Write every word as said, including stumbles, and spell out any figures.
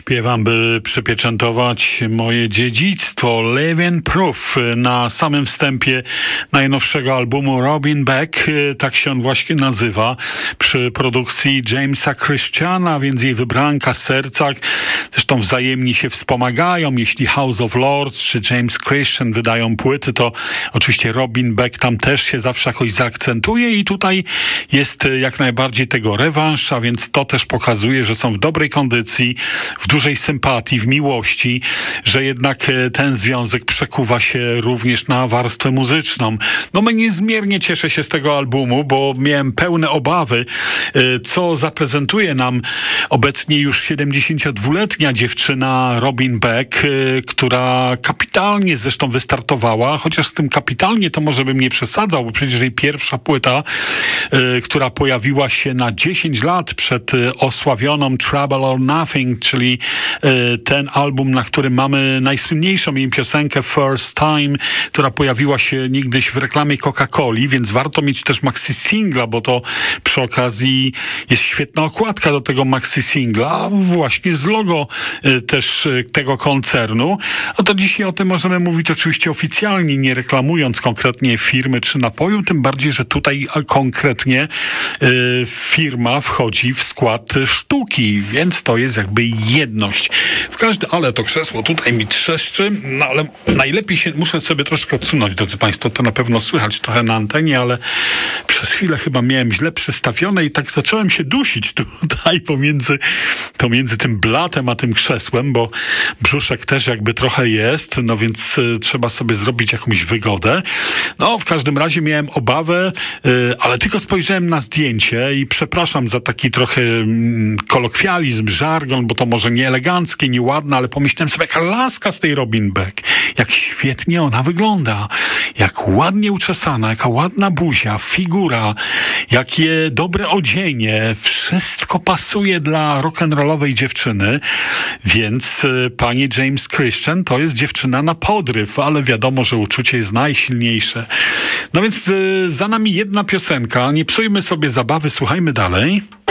Śpiewam, by przypieczętować moje dziedzictwo. Living Proof na samym wstępie najnowszego albumu Robin Beck, tak się on właśnie nazywa, przy produkcji Jamesa Christiana, więc jej wybranka serca. Zresztą wzajemnie się wspomagają. Jeśli House of Lords czy James Christian wydają płyty, to oczywiście Robin Beck tam też się zawsze jakoś zaakcentuje i tutaj jest jak najbardziej tego rewanż, a więc to też pokazuje, że są w dobrej kondycji, w dużej sympatii, w miłości, że jednak ten związek przekuwa się również na warstwę muzyczną. No mnie niezmiernie cieszę się z tego albumu, bo miałem pełne obawy, co zaprezentuje nam obecnie już siedemdziesięciodwuletnia dziewczyna Robin Beck, która kapitalnie zresztą wystartowała, chociaż z tym kapitalnie to może bym nie przesadzał, bo przecież jej pierwsza płyta, która pojawiła się na dziesięć lat przed osławioną Trouble or Nothing, czyli ten album, na którym mamy najsłynniejszą jej piosenkę First Time, która pojawiła się niegdyś w reklamie Coca-Coli, więc warto mieć też maxi singla, bo to przy okazji jest świetna okładka do tego maxi singla, właśnie z logo też tego koncernu. No to dzisiaj o tym możemy mówić oczywiście oficjalnie, nie reklamując konkretnie firmy czy napoju, tym bardziej, że tutaj konkretnie y, firma wchodzi w skład sztuki, więc to jest jakby jedność. W każdym, ale to krzesło tutaj mi trzeszczy, no ale najlepiej się, muszę sobie troszkę odsunąć, drodzy Państwo, to na pewno słychać trochę na antenie, ale przez chwilę chyba miałem źle przystawione i tak zacząłem się dusić tutaj pomiędzy, pomiędzy tym blatem a tym krzesłem, bo brzuszek też jakby trochę jest, no więc y, trzeba sobie zrobić jakąś wygodę. No w każdym razie miałem obawę, y, ale tylko spojrzałem na zdjęcie i przepraszam za taki trochę mm, kolokwializm, żargon, bo to może nie eleganckie, nie ładne, ale pomyślałem sobie, jaka laska z tej Robin Beck, jak świetnie ona wygląda, jak ładnie uczesana, jaka ładna buzia, figura, jakie dobre odzienie, wszystko pasuje dla rock'n'rollowej dziewczyny, więc y, pani James Christian to jest dziewczyna na podryw, ale wiadomo, że uczucie jest najsilniejsze. No więc y, za nami jedna piosenka, nie psujmy sobie zabawy, słuchajmy dalej.